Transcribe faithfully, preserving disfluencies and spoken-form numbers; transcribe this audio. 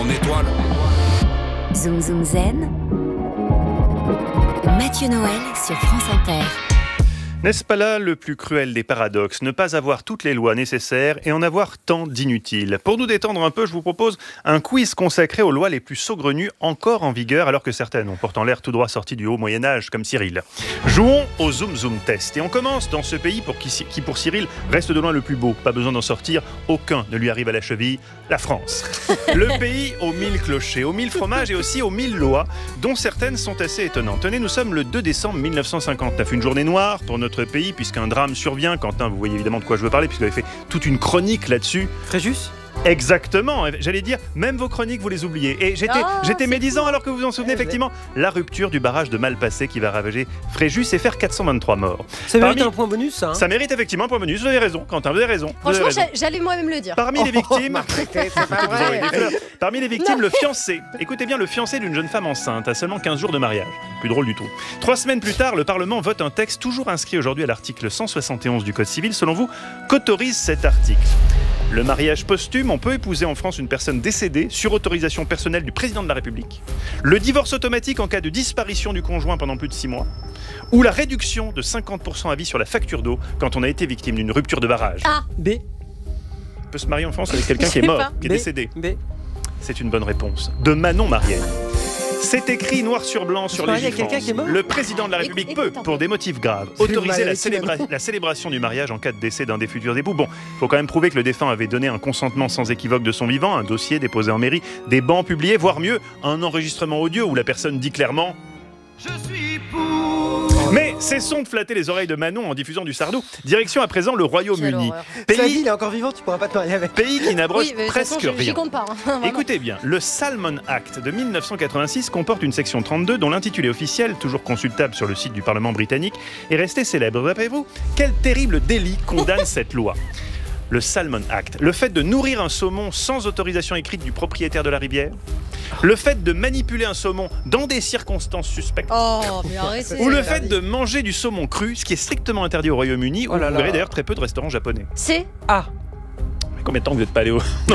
En étoile. Zoom Zoom Zen. Mathieu Noël sur France Inter. N'est-ce pas là le plus cruel des paradoxes ? Ne pas avoir toutes les lois nécessaires et en avoir tant d'inutiles. Pour nous détendre un peu, je vous propose un quiz consacré aux lois les plus saugrenues encore en vigueur, alors que certaines ont pourtant l'air tout droit sorties du haut Moyen-Âge, comme Cyril. Jouons au Zoom Zoom Test. Et on commence dans ce pays pour qui, qui pour Cyril reste de loin le plus beau. Pas besoin d'en sortir, aucun ne lui arrive à la cheville, la France. Le pays aux mille clochers, aux mille fromages et aussi aux mille lois, dont certaines sont assez étonnantes. Tenez, nous sommes le deux décembre mille neuf cent cinquante-neuf, une journée noire pour notre pays, puisqu'un drame survient. Quentin, vous voyez évidemment de quoi je veux parler, puisque vous avez fait toute une chronique là-dessus. Fréjus ? Exactement, j'allais dire, même vos chroniques, vous les oubliez. Et j'étais, oh, j'étais médisant cool. alors que vous vous en souvenez, effectivement, la rupture du barrage de Malpasset qui va ravager Fréjus et faire quatre cent vingt-trois morts. Ça mérite Parmi... un point bonus, ça hein Ça mérite effectivement un point bonus, vous avez raison, Quentin, vous avez raison. Vous avez Franchement, raison. j'allais moi-même le dire. Parmi les victimes, c'est pas vous aurez vrai. des fleurs. Parmi les victimes, le fiancé. Écoutez bien, le fiancé d'une jeune femme enceinte à seulement quinze jours de mariage. Plus drôle du tout. Trois semaines plus tard, le Parlement vote un texte toujours inscrit aujourd'hui à l'article cent soixante et onze du Code civil. Selon vous, qu'autorise cet article ? Le mariage posthume, on peut épouser en France une personne décédée sur autorisation personnelle du président de la République. Le divorce automatique en cas de disparition du conjoint pendant plus de six mois. Ou la réduction de cinquante pour cent à vie sur la facture d'eau quand on a été victime d'une rupture de barrage. Ah. B. On peut se marier en France avec quelqu'un Je qui est sais mort, pas. qui est B. décédé. B. C'est une bonne réponse. De Manon Marielle. C'est écrit noir sur blanc sur marier les avec quelqu'un qui est mort ? Le président de la République Écoute, peut, écoute un pour peu. des motifs graves, C'est autoriser la, mal, célébra- c'est mal. la célébration du mariage en cas de décès d'un des futurs époux. Bon, il faut quand même prouver que le défunt avait donné un consentement sans équivoque de son vivant, un dossier déposé en mairie, des bans publiés, voire mieux, un enregistrement audio où la personne dit clairement « Je suis pour ». Mais cessons de flatter les oreilles de Manon en diffusant du Sardou. Direction à présent le Quelle Royaume-Uni. horreur. Sa vie, Pays, il est encore vivant, tu pourras pas te marier avec. pays qui n'abroge Oui, mais de toute presque façon, je- j'y rien. compte pas. hein. Vraiment. Écoutez bien, le Salmon Act de mille neuf cent quatre-vingt-six comporte une section trente-deux dont l'intitulé officiel, toujours consultable sur le site du Parlement britannique, est resté célèbre. Rappelez-vous, quel terrible délit condamne cette loi ? Le Salmon Act. Le fait de nourrir un saumon sans autorisation écrite du propriétaire de la rivière. Le fait de manipuler un saumon dans des circonstances suspectes. Oh, mais arrêtez. Ou le interdit. fait de manger du saumon cru, ce qui est strictement interdit au Royaume-Uni, où Oh là vous là. verrez d'ailleurs très peu de restaurants japonais. C'est A. Mais combien de temps vous n'êtes pas allé au...